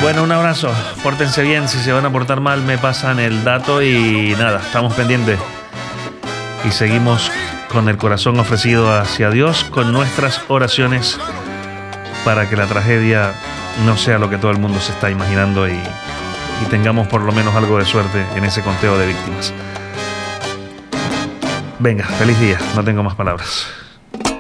Bueno, un abrazo. Pórtense bien. Si se van a portar mal, me pasan el dato y nada, estamos pendientes. Y seguimos con el corazón ofrecido hacia Dios, con nuestras oraciones para que la tragedia no sea lo que todo el mundo se está imaginando y tengamos por lo menos algo de suerte en ese conteo de víctimas. Venga, feliz día. No tengo más palabras.